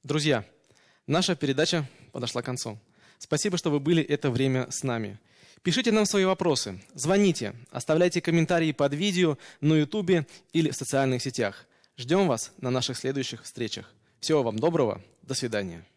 Друзья, наша передача подошла к концу. Спасибо, что вы были это время с нами. Пишите нам свои вопросы, звоните, оставляйте комментарии под видео на YouTube или в социальных сетях. Ждем вас на наших следующих встречах. Всего вам доброго, до свидания.